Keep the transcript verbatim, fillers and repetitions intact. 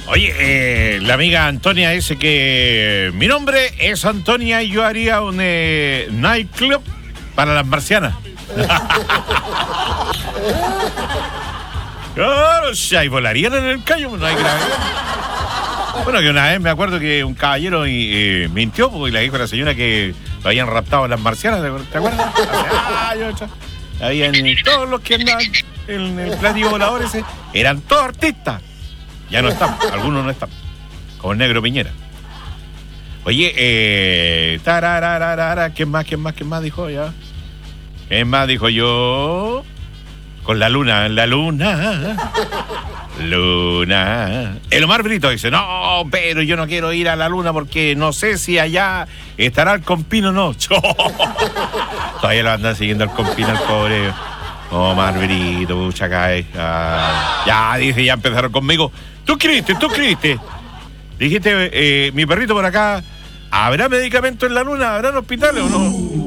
Oye, eh, la amiga Antonia dice que mi nombre es Antonia y yo haría un eh, nightclub para las marcianas. Claro, si ahí volarían en el caño, no hay gravedad. Bueno, que una vez me acuerdo que un caballero eh, mintió porque le dijo a la señora que lo habían raptado las marcianas, ¿te acuerdas? Habían todos los que andaban en el platillo volador ese, eran todos artistas. Ya no están, algunos no están. Como el negro Piñera. Oye, eh. Tarararara, ¿quién más, quién más, quién más dijo ya? ¿Quién más dijo yo? Con la luna, la luna. Luna. El Omar Brito dice, no, pero yo no quiero ir a la luna porque no sé si allá estará el Compino o no. Todavía lo andan siguiendo el Compino, el pobre Omar Brito, pucha cae. Ah, ya, dice, ya empezaron conmigo. Tú creíste, tú creíste. Dijiste, eh, mi perrito por acá, ¿habrá medicamento en la luna? ¿Habrán hospitales o no?